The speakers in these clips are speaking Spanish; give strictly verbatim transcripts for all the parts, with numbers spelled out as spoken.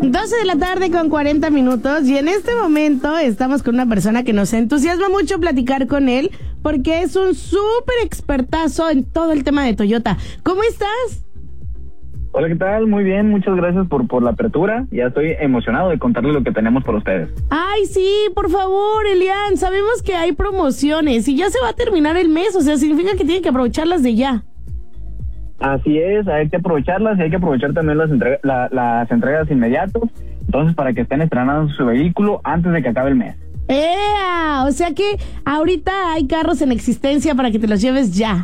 doce de la tarde con cuarenta minutos y en este momento estamos con una persona que nos entusiasma mucho platicar con él porque es un súper expertazo en todo el tema de Toyota. ¿Cómo estás? Hola, ¿qué tal? Muy bien, muchas gracias por, por la apertura. Ya estoy emocionado de contarles lo que tenemos por ustedes. Ay, sí, por favor, Elian, sabemos que hay promociones y ya se va a terminar el mes, o sea, significa que tienen que aprovecharlas de ya. Así es, hay que aprovecharlas y hay que aprovechar también las, entrega, la, las entregas inmediatas, entonces para que estén estrenando su vehículo antes de que acabe el mes. ¡Ea! O sea que ahorita hay carros en existencia para que te los lleves ya.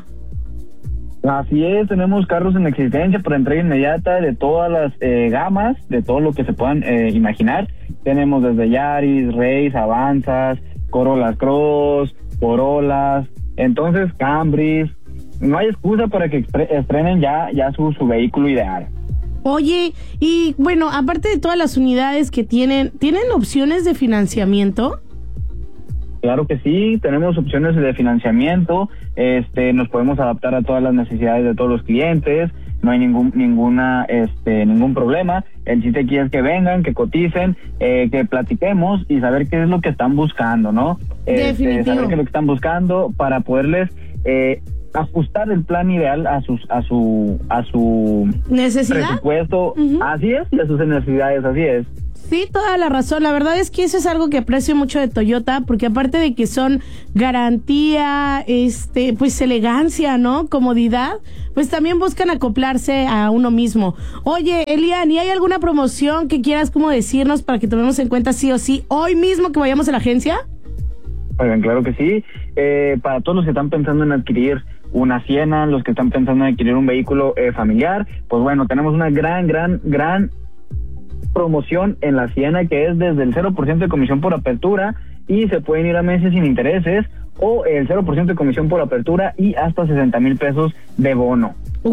Así es, tenemos carros en existencia para entrega inmediata de todas las eh, gamas, de todo lo que se puedan eh, imaginar. Tenemos desde Yaris, Race, Avanzas, Corollas Cross, Corollas, entonces Cambris. No hay excusa para que estrenen ya, ya su, su vehículo ideal. Oye, y bueno, aparte de todas las unidades que tienen, ¿tienen opciones de financiamiento? Claro que sí, tenemos opciones de financiamiento, este, nos podemos adaptar a todas las necesidades de todos los clientes, no hay ningún ninguna este ningún problema. El chiste aquí es que vengan, que coticen, eh, que platiquemos y saber qué es lo que están buscando, ¿no? Este, saber qué es lo que están buscando para poderles eh, ajustar el plan ideal a sus a su a su necesidad, presupuesto, uh-huh. Así es, y a sus necesidades, así es. Sí, toda la razón. La verdad es que eso es algo que aprecio mucho de Toyota, porque aparte de que son garantía, este, pues elegancia, ¿no? Comodidad, pues también buscan acoplarse a uno mismo. Oye, Elian, ¿y hay alguna promoción que quieras como decirnos para que tomemos en cuenta sí o sí hoy mismo que vayamos a la agencia? Oigan, claro que sí. Eh, para todos los que están pensando en adquirir una Siena, los que están pensando en adquirir un vehículo eh, familiar, pues bueno, tenemos una gran, gran, gran promoción en la Siena que es desde el cero por ciento de comisión por apertura y se pueden ir a meses sin intereses o el cero por ciento de comisión por apertura y hasta sesenta mil pesos de bono.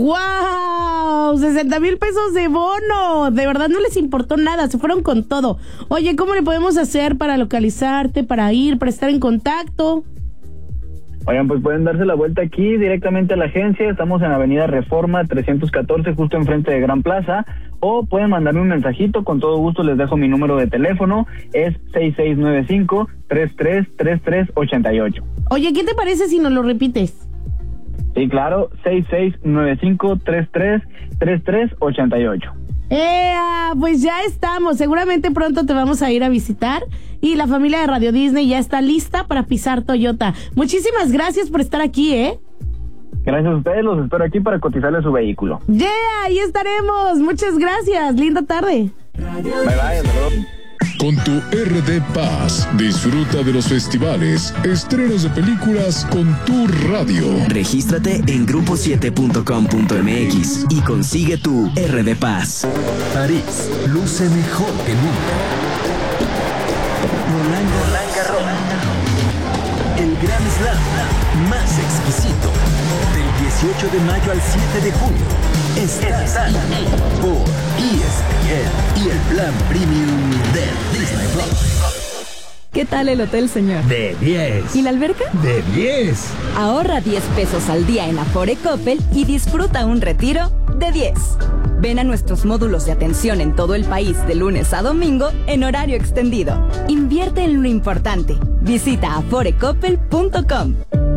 ¡Wow! sesenta mil pesos de bono. De verdad no les importó nada, se fueron con todo. Oye, ¿cómo le podemos hacer para localizarte, para ir, para estar en contacto? Oigan, pues pueden darse la vuelta aquí directamente a la agencia. Estamos en Avenida Reforma trescientos catorce, justo enfrente de Gran Plaza. O pueden mandarme un mensajito, con todo gusto les dejo mi número de teléfono. Es seis seis nueve cinco, tres tres tres tres ocho ocho. Oye, ¿qué te parece si nos lo repites? Sí, claro, seis seis nueve cinco, tres tres tres tres ocho ocho. ¡Eh! Pues ya estamos, seguramente pronto te vamos a ir a visitar y la familia de Radio Disney ya está lista para pisar Toyota. Muchísimas gracias por estar aquí, ¿eh? Gracias a ustedes, los espero aquí para cotizarle su vehículo. ¡Yeah! Ahí estaremos, muchas gracias, linda tarde. Bye bye, hasta luego. Con tu R D Paz, disfruta de los festivales, estrenos de películas con tu radio. Regístrate en grupo siete punto com punto m x y consigue tu R D Paz. París luce mejor que nunca. Roland Garros, el Grand Slam más exquisito. Del dieciocho de mayo al siete de junio. Estás ahí por E S P N y el plan premium de Disney Plus. ¿Qué tal el hotel, señor? De diez. ¿Y la alberca? De diez. Ahorra diez pesos al día en Afore Coppel y disfruta un retiro de diez. Ven a nuestros módulos de atención en todo el país de lunes a domingo en horario extendido. Invierte en lo importante. Visita afore coppel punto com.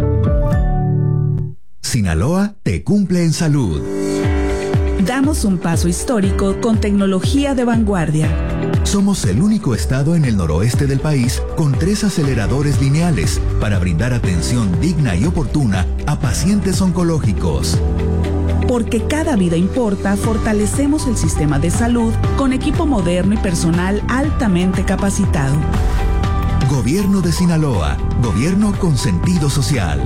Sinaloa te cumple en salud. Damos un paso histórico con tecnología de vanguardia. Somos el único estado en el noroeste del país con tres aceleradores lineales para brindar atención digna y oportuna a pacientes oncológicos. Porque cada vida importa, fortalecemos el sistema de salud con equipo moderno y personal altamente capacitado. Gobierno de Sinaloa, gobierno con sentido social.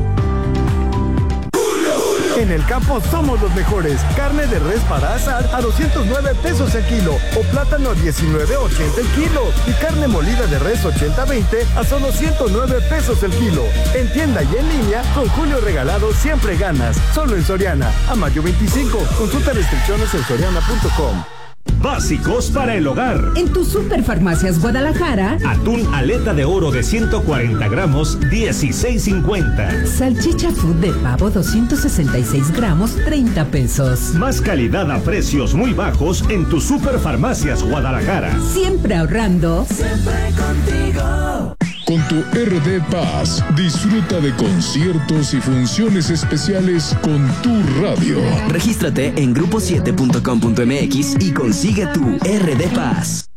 En el campo somos los mejores. Carne de res para asar a doscientos nueve pesos el kilo o plátano a diecinueve ochenta el kilo y carne molida de res ochenta veinte a solo ciento nueve pesos el kilo. En tienda y en línea, con Julio Regalado siempre ganas. Solo en Soriana. A mayo veinticinco. Consulta restricciones en soriana punto com. Básicos para el hogar. En tu Superfarmacias Guadalajara, atún aleta de oro de ciento cuarenta gramos, dieciséis cincuenta. Salchicha food de pavo doscientos sesenta y seis gramos, treinta pesos. Más calidad a precios muy bajos en tu Superfarmacias Guadalajara. Siempre ahorrando. Siempre contigo. Con tu R D Paz, disfruta de conciertos y funciones especiales con tu radio. Regístrate en grupo siete punto com punto m x y consigue tu R D Paz.